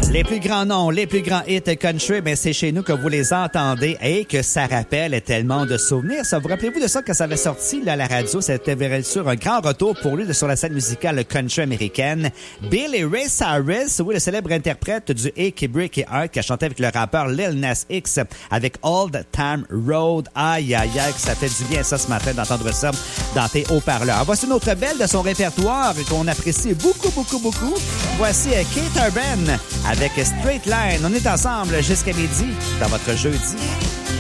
Les plus grands noms, les plus grands hits country, ben c'est chez nous que vous les entendez et que ça rappelle tellement de souvenirs. Ça, vous rappelez-vous de ça quand ça avait sorti là, à la radio? C'était bien sûr un grand retour pour lui sur la scène musicale country américaine. Billy Ray Cyrus, oui, le célèbre interprète du Achy Breaky Heart qui a chanté avec le rappeur Lil Nas X avec Old Time Road. Aïe, aïe, aïe, ça fait du bien ça ce matin d'entendre ça dans tes haut-parleurs. Voici une autre belle de son répertoire qu'on apprécie beaucoup, beaucoup, beaucoup. Voici Keith Urban avec Straight Line. On est ensemble jusqu'à midi dans votre jeudi.